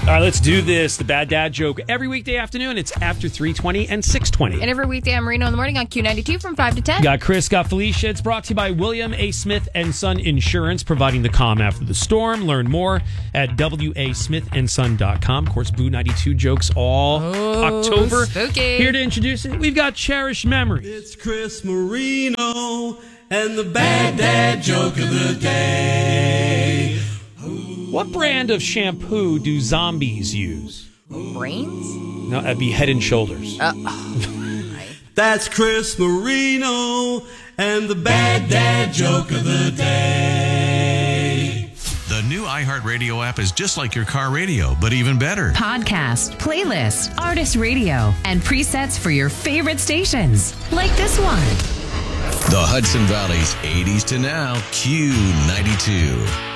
All right, let's do this. The Bad Dad Joke. Every weekday afternoon, it's after 3:20 and 6:20. And every weekday, I'm Marino in the morning on Q92 from 5 to 10. Got Chris, got Felicia. It's brought to you by William A. Smith & Son Insurance, providing the calm after the storm. Learn more at wasmithandson.com. Of course, Boo 92 jokes all October. Spooky. Here to introduce it, we've got Cherished Memories. It's Chris Marino and the Bad Dad Joke of the Day. What brand of shampoo do zombies use? Brains? No, that'd be Head and Shoulders. That's Chris Marino and the Bad Dad Joke of the Day. The new iHeartRadio app is just like your car radio, but even better. Podcast, playlist, artist radio, and presets for your favorite stations. Like this one. The Hudson Valley's 80s to now, Q92.